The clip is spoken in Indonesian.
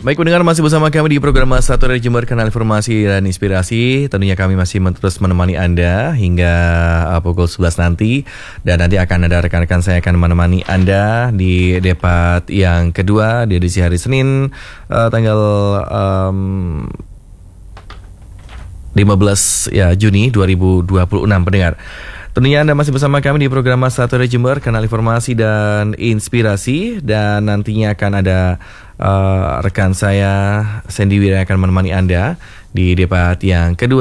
Baik pendengar, masih bersama kami di program Satu dari Jember, Kanal Informasi dan Inspirasi. Tentunya kami masih terus menemani Anda hingga pukul 11 nanti. Dan nanti akan ada rekan-rekan saya akan menemani Anda di debat yang kedua di edisi hari Senin tanggal 15 Juni 2026 pendengar. Tentunya Anda masih bersama kami di program Satu dari Jember, Kanal Informasi dan Inspirasi. Dan nantinya akan ada rekan saya Sandy Wira yang akan menemani Anda di debat yang kedua.